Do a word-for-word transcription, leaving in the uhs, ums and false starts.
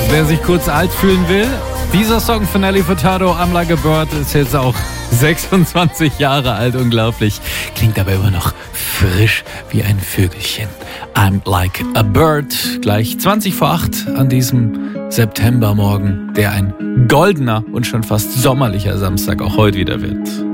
Wer sich kurz alt fühlen will, dieser Song von Nelly Furtado, I'm Like a Bird, ist jetzt auch sechsundzwanzig Jahre alt, unglaublich. Klingt aber immer noch frisch wie ein Vögelchen. I'm Like a Bird, gleich zwanzig vor acht an diesem Septembermorgen, der ein goldener und schon fast sommerlicher Samstag auch heute wieder wird.